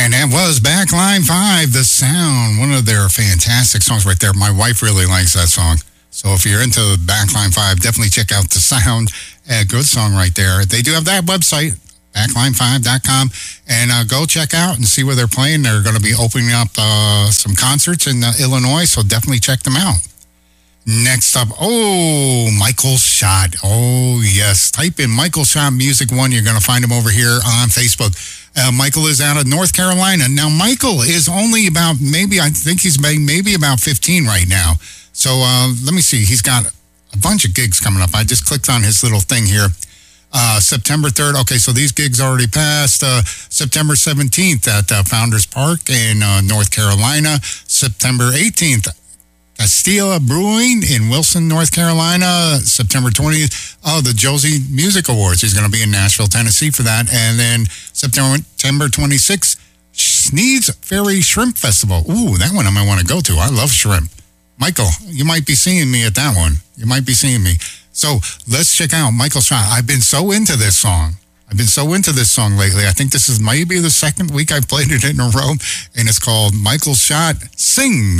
And that was Backline 5, The Sound, one of their fantastic songs right there. My wife really likes that song. So if you're into Backline 5, definitely check out The Sound. A good song right there. They do have that website, backline5.com, and go check out and see where they're playing. They're going to be opening up some concerts in Illinois, so definitely check them out. Next up, Michael Schott. Oh, yes. Type in Michael Schott Music One. You're going to find him over here on Facebook. Michael is out of North Carolina. Now, Michael is only about I think he's maybe about 15 right now. So let me see. He's got a bunch of gigs coming up. I just clicked on his little thing here. September 3rd. Okay, so these gigs already passed. September 17th at Founders Park in North Carolina. September 18th. Castilla Brewing in Wilson, North Carolina, September 20th. The Josie Music Awards. He's going to be in Nashville, Tennessee for that. And then September 26th, Sneed's Ferry Shrimp Festival. Ooh, that one I might want to go to. I love shrimp. Michael, you might be seeing me at that one. You might be seeing me. So let's check out Michael Schott. I've been so into this song. Lately. I think this is maybe the second week I've played it in a row. And it's called Michael Schott Sing.